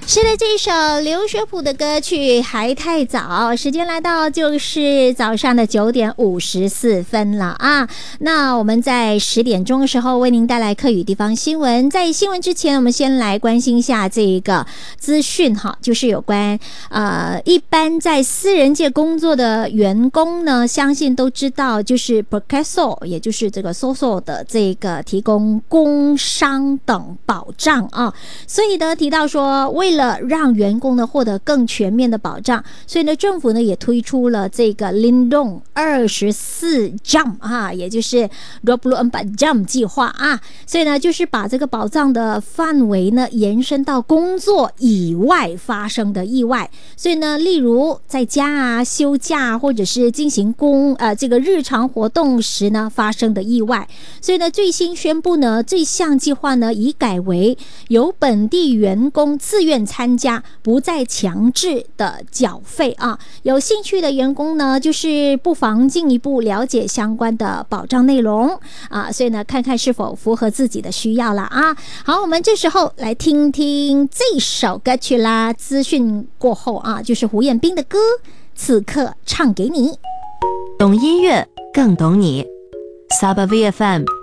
是的，这一首刘学谱的歌曲还太早，时间来到就是早上的9:54了啊。那我们在10点钟的时候为您带来客语地方新闻。在新闻之前，我们先来关心一下这个资讯哈，就是有关一般在私人界工作的员工呢，相信都知道，就是 Perkaso， 也就是这个 SOSO 的这个提供工伤等保障啊。所以呢，提到说为了让员工呢获得更全面的保障，所以呢政府呢也推出了这个 Lindung 24 Jam 啊，也就是24 Jam 计划啊。所以呢就是把这个保障的范围呢延伸到工作以外发生的意外。所以呢例如在家啊、休假或者是进行这个日常活动时呢发生的意外。所以呢最新宣布呢这项计划呢已改为由本地员工自愿参加，不再强制的缴费啊。有兴趣的员工呢，就是不妨进一步了解相关的保障内容啊，所以呢，看看是否符合自己的需要了啊。好，我们这时候来听听这首歌曲啦。资讯过后啊，就是胡彦斌的歌，此刻唱给你。 懂音乐，更懂你。Sabah VFM